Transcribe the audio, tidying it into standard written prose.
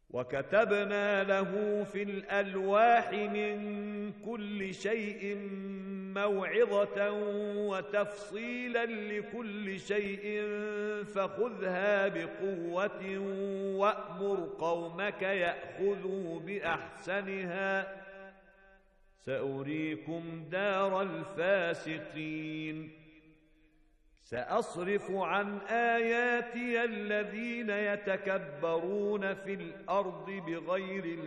وكتبنا له في الألواح من كل شيء موعظة وتفصيلا لكل شيء فخذها بقوة وأمر قومك يأخذوا بأحسنها سأريكم دار الفاسقين سأصرف عن آياتي الذين يتكبرون في الأرض بغير